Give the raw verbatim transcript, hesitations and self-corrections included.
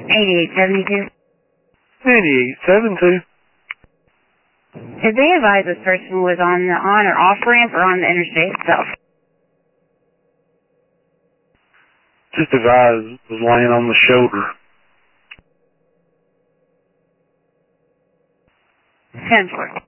eighty-eight seventy-two. eighty-eight seventy-two. Did they advise this person was on the on or off ramp or on the interstate itself? Just advised was laying on the shoulder. ten four.